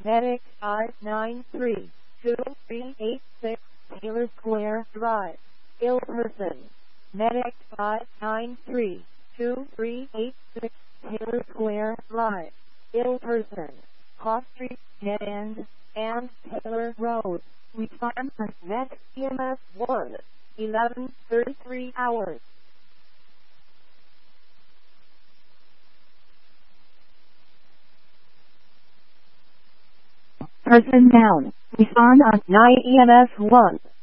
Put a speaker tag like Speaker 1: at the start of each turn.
Speaker 1: Medic I-932-386 Taylor Square Drive, ill person. Medic I-932-386 Taylor Square Drive, ill person. Cross Street, Dead End, and Taylor Road. Respond to Medic EMS 1, 11:33 hours. Person down. Respond on 9 EMS 1.